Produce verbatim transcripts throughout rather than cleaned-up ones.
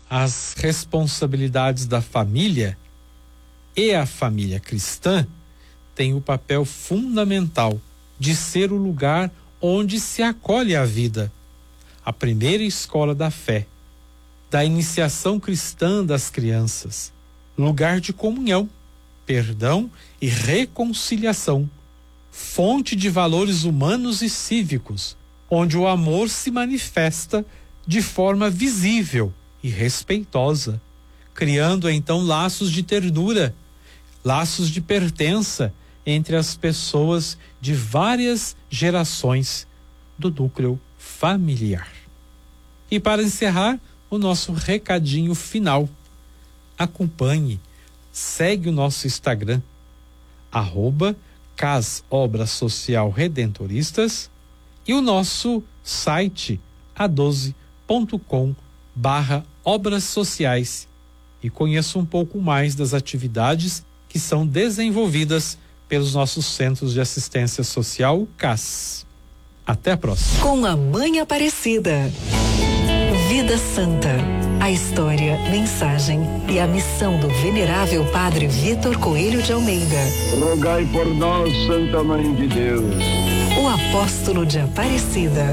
as responsabilidades da família e a família cristã têm o papel fundamental de ser o lugar onde se acolhe a vida, a primeira escola da fé, da iniciação cristã das crianças, lugar de comunhão, perdão e reconciliação, fonte de valores humanos e cívicos, onde o amor se manifesta de forma visível e respeitosa, criando então laços de ternura, laços de pertença entre as pessoas de várias gerações do núcleo familiar. E para encerrar, o nosso recadinho final. Acompanhe, segue o nosso Instagram, arroba Cas Obras Social Redentoristas, e o nosso site a doze ponto com barra obras sociais, e conheça um pouco mais das atividades que são desenvolvidas pelos nossos Centros de Assistência Social, C A S. Até a próxima. Com a Mãe Aparecida. Vida Santa. A história, mensagem e a missão do venerável Padre Vitor Coelho de Almeida. Rogai por nós, Santa Mãe de Deus. O apóstolo de Aparecida.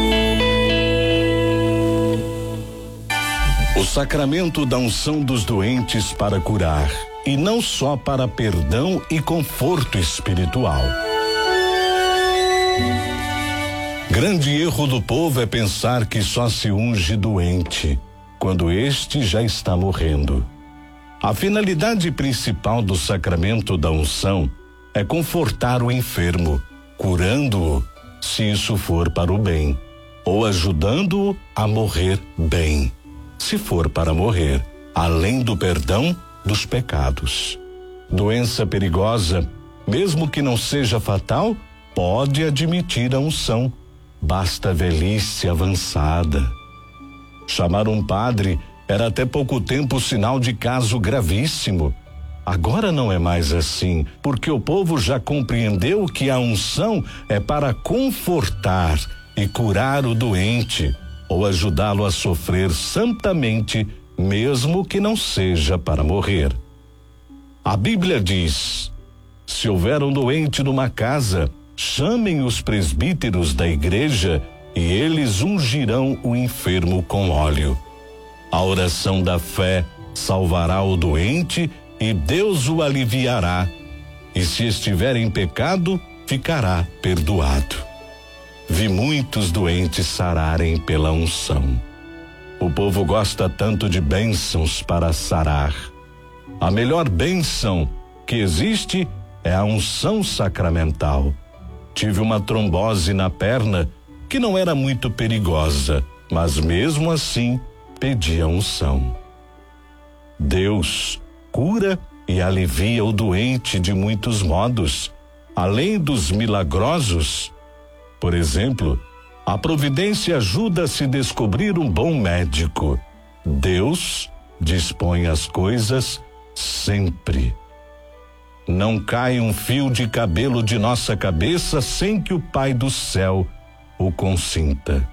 O sacramento da unção dos doentes para curar, e não só para perdão e conforto espiritual. Grande erro do povo é pensar que só se unge doente, quando este já está morrendo. A finalidade principal do sacramento da unção é confortar o enfermo, curando-o, se isso for para o bem, ou ajudando-o a morrer bem, se for para morrer, além do perdão dos pecados. Doença perigosa, mesmo que não seja fatal, pode admitir a unção. Basta velhice avançada. Chamar um padre era até pouco tempo sinal de caso gravíssimo. Agora não é mais assim, porque o povo já compreendeu que a unção é para confortar e curar o doente, ou ajudá-lo a sofrer santamente, mesmo que não seja para morrer. A Bíblia diz: se houver um doente numa casa, chamem os presbíteros da igreja e eles ungirão o enfermo com óleo. A oração da fé salvará o doente e Deus o aliviará. E se estiver em pecado, ficará perdoado. Vi muitos doentes sararem pela unção. O povo gosta tanto de bênçãos para sarar. A melhor bênção que existe é a unção sacramental. Tive uma trombose na perna que não era muito perigosa, mas mesmo assim pedi a unção. Deus cura e alivia o doente de muitos modos, além dos milagrosos. Por exemplo, a providência ajuda a se descobrir um bom médico. Deus dispõe as coisas sempre. Não cai um fio de cabelo de nossa cabeça sem que o Pai do céu o consinta.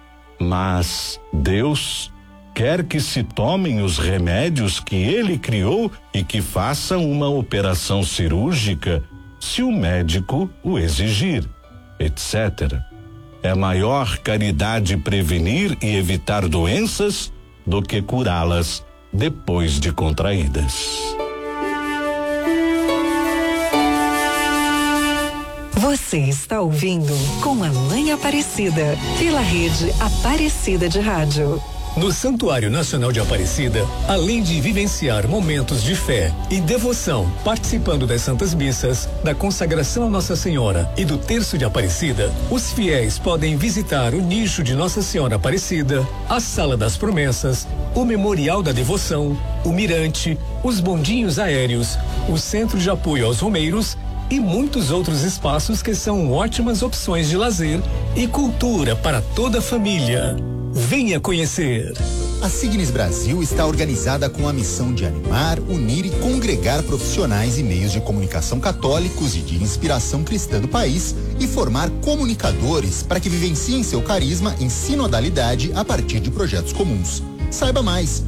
Mas Deus quer que se tomem os remédios que Ele criou e que façam uma operação cirúrgica, se o médico o exigir, etcétera. É maior caridade prevenir e evitar doenças do que curá-las depois de contraídas. Você está ouvindo Com a Mãe Aparecida, pela rede Aparecida de Rádio. No Santuário Nacional de Aparecida, além de vivenciar momentos de fé e devoção, participando das Santas Missas, da consagração a Nossa Senhora e do Terço de Aparecida, os fiéis podem visitar o nicho de Nossa Senhora Aparecida, a Sala das Promessas, o Memorial da Devoção, o Mirante, os bondinhos aéreos, o Centro de Apoio aos Romeiros e muitos outros espaços que são ótimas opções de lazer e cultura para toda a família. Venha conhecer. A Signes Brasil está organizada com a missão de animar, unir e congregar profissionais e meios de comunicação católicos e de inspiração cristã do país e formar comunicadores para que vivenciem seu carisma em sinodalidade a partir de projetos comuns. Saiba mais